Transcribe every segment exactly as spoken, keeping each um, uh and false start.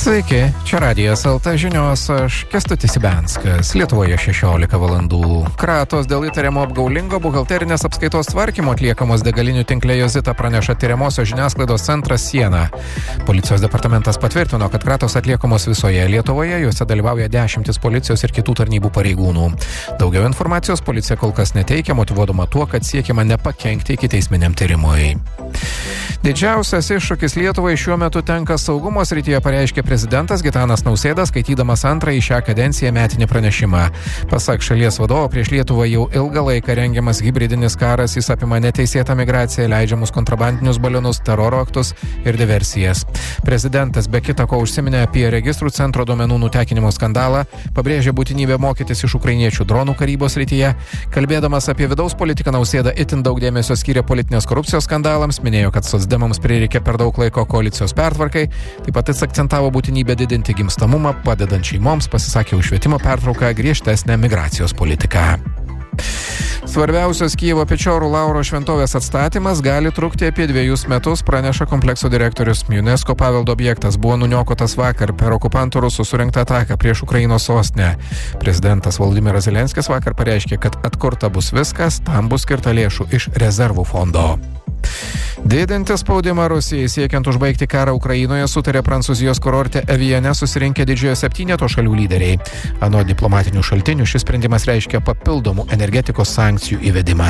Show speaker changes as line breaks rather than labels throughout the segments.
Sveiki, čia Radijas L T žinios, aš Kęstutis Ibenskas. Lietuvoje šešiolika valandų. Kratos dėl įtariamo apgaulingo buhalterinės apskaitos tvarkymo atliekamos degalinių tinkle Jozita praneša tyriamosios žiniasklaidos centras Siena. Policijos departamentas patvirtino, kad kratos atliekamos visoje Lietuvoje, juose dalyvauja dešimtis policijos ir kitų tarnybų pareigūnų. Daugiau informacijos policija kol kas neteikia, motyvuodama tuo, kad siekiama nepakenkti ikiteisminiam tyrimui. Didžiausias iššūkis Lietuvai šiuo metu tenka saugumo srityje, pareiškė prezidentas Gitanas Nausėda, skaitydamas antrąjį šią kadenciją metinį pranešimą. Pasak šalies vadovo, prieš Lietuvą jau ilgą laiką rengiamas hybridinis karas, jis apima neteisėtą migraciją, leidžiamus kontrabandinius balionus, teroro aktus ir diversijas. Prezidentas be kita ko užsiminė apie registrų centro duomenų nutekinimo skandalą, pabrėžė būtinybę mokytis iš ukrainiečių dronų karybos srityje. Kalbėdamas apie vidaus politiką, Nausėda itin daug dėmesio skyrė politinės korupcijos skandalams, minėjo, kad socdemams prireikė per daug laiko koalicijos pertvarkai, taip pat jis akcentavo būtinybę didinti gimstamumą, padedant šeimoms, pasisakė už švietimo pertrauką, griežtesnę migracijos politiką. Svarbiausios Kijevo Pečorų Lauro šventovės atstatymas gali trukti apie dviejus metus, praneša komplekso direktorius. UNESCO paveldo objektas buvo nuniokotas vakar per okupantų rusų surengtą ataką prieš Ukrainos sostinę. Prezidentas Volodymyras Zelenskis vakar pareiškė, kad atkurta bus viskas, tam bus skirta lėšų iš rezervų fondo. Didinti spaudimą Rusijai siekiant užbaigti karą Ukrainoje sutarė Prancūzijos kurorte Aviene susirinkę didžiojo septyneto šalių lyderiai. Anot diplomatinių šaltinių šis sprendimas reiškia papildomų energetikos sankcijų įvedimą.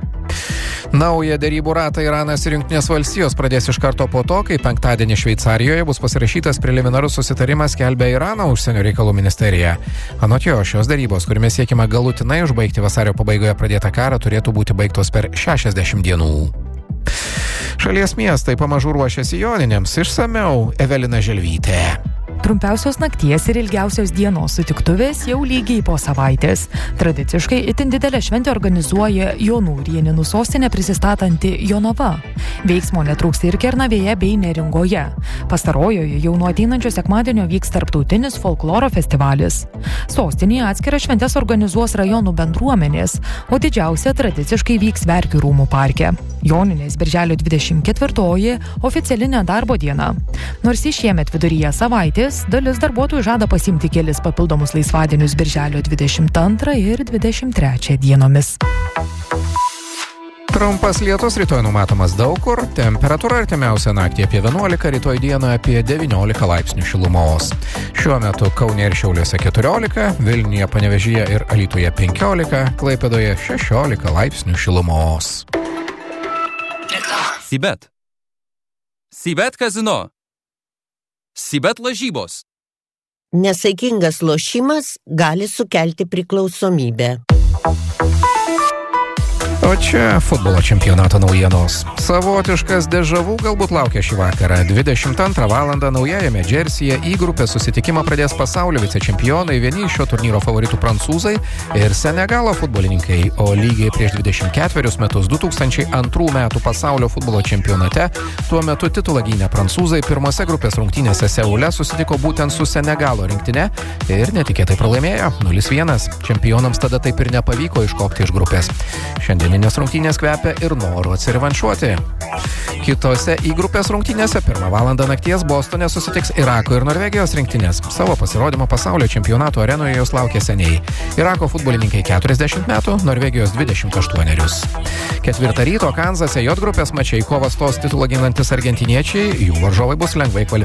Naują derybų ratą Iranas ir Jungtinės valstijos pradės iš karto po to, kai penktadienį Šveicarijoje bus pasirašytas preliminarus susitarimas, skelbia Irano užsienio reikalų ministerija. Anot jo, šios derybos, kuriomis siekiama galutinai užbaigti vasario pabaigoje pradėtą karą, turėtų būti baigtos per šešiasdešimt dienų. Šalies miestai pamažu ruošiasi joninėms, išsamiau Evelina Želvytė.
Trumpiausios nakties ir ilgiausios dienos sutiktuvės jau lygiai po savaitės. Tradiciškai itin didelę šventę organizuoja Jonų ir Jėninių sostinę prisistatanti Jonava. Veiksmo netrūksta ir Kernavėje bei Neringoje. Pastarojoje jau nuo ateinančio sekmadienio vyks tarptautinis folkloro festivalis. Sostinėje atskiras šventes organizuos rajonų bendruomenės, o didžiausia tradiciškai vyks Verkių rūmų parke. Joninės birželio dvidešimt ketvirtoji oficiali nedarbo diena. Nors į šiemet viduryje savaitės, dalis darbuotojų žada pasiimti kelis papildomus laisvadienius birželio dvidešimt antrą ir dvidešimt trečią dienomis.
Trumpas lietus rytoj numatomas daug kur, temperatūra artimiausią naktį apie vienuolika, rytoj dieną apie devyniolika laipsnių šilumos. Šiuo metu Kaune ir Šiauliuose keturiolika, Vilniuje, Panevėžyje ir Alytuje penkiolika, Klaipėdoje šešiolika laipsnių šilumos.
Sibet. Sibet kazino. Sibet lažybos.
Nesaikingas lošimas gali sukelti priklausomybę.
O čia futbolo čempionato naujienos. Savotiškas dežavų galbūt laukia šį vakarą. dvidešimt antrą valandą naujajame Džersyje į grupės susitikimą pradės pasaulio vicečempionai, vieni iš šio turnyro favoritų prancūzai ir Senegalo futbolininkai, o lygiai prieš dvidešimt ketverius metus, du tūkstančiai antrų metų pasaulio futbolo čempionate, tuo metu titulą gynę prancūzai pirmose grupės rungtynėse Seule susitiko būtent su Senegalo rinktine ir netikėtai pralaimėjo nulis vienas. Čempionams tada taip ir nepavyko iškopti iš grupės. Šiandien Nes rungtynės kvepia ir noru atsirivanšuoti. Kitose į grupės rungtynėse pirmą valandą nakties Bostone susitiks Irako ir Norvegijos rinktinės. Savo pasirodymo pasaulio čempionato arenoje jos laukia seniai. Irako futbolininkai keturiasdešimt metų, Norvegijos dvidešimt aštuonerius. Ketvirtą ryto Kanzase J grupės mače į kovą stos titulą ginantis argentiniečiai, jų varžovai bus lengvai kvalifikuoti.